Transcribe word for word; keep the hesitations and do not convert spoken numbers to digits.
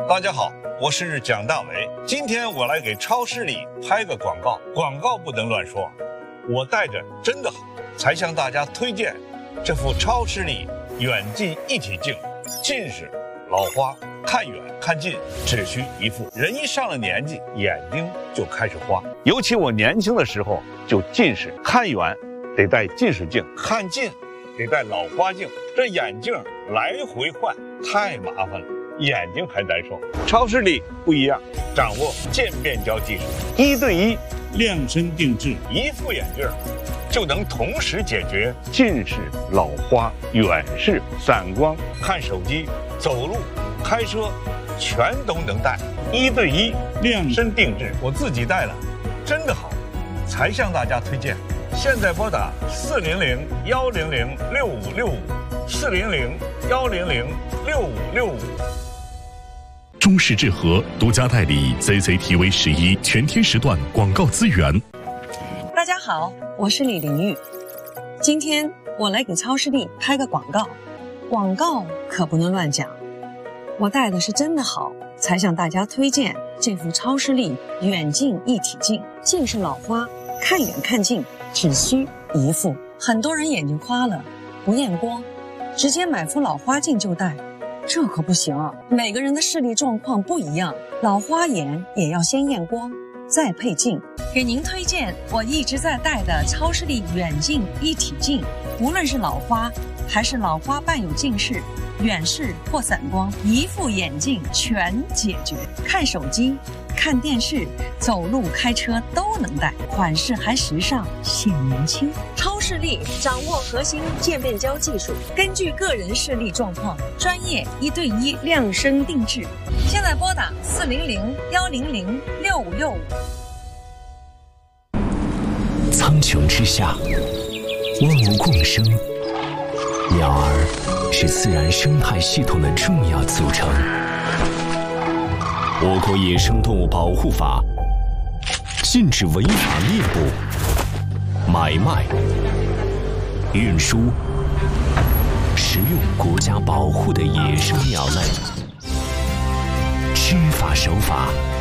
大家好，我是蒋大为。今天我来给超市里拍个广告，广告不能乱说。我带着真的好，才向大家推荐这副超视力远近一体镜。近视、老花，看远看近只需一副。人一上了年纪，眼睛就开始花。尤其我年轻的时候就近视，看远得戴近视镜，看近得戴老花镜，这眼镜来回换太麻烦了，眼睛还难受。超视力不一样，掌握渐变焦技术，一对一量身定制， 一副眼镜就能同时解决近视、老花、远视、散光、看手机、走路、开车，全都能戴，一对一量身定制。我自己戴了，真的好，才向大家推荐。现在拨打四零零幺零零六五六五，四零零幺零零六五六五。 中视智和独家代理 C C T V 十一全天时段广告资源。 大家好，我是李玲玉。今天我来给超视力拍个广告，广告可不能乱讲。我带的是真的好，才向大家推荐这副超视力远近一体镜。近视老花，看远看近只需一副。很多人眼睛花了，不验光，直接买副老花镜就戴。这可不行啊！每个人的视力状况不一样，老花眼也要先验光，再配镜。给您推荐我一直在戴的超视力远近一体镜，无论是老花还是老花伴有近视、远视或散光，一副眼镜全解决。看手机、看电视、走路、开车都能戴，款式还时尚显年轻。超视力掌握核心渐变焦技术，根据个人视力状况，专业一对一量身定制。现在拨打四零零幺零零六五六五。 苍穹之下，万物共生，鸟儿是自然生态系统的重要组成。我国野生动物保护法禁止违法猎捕、买卖、运输、食用国家保护的野生鸟类，知法守法，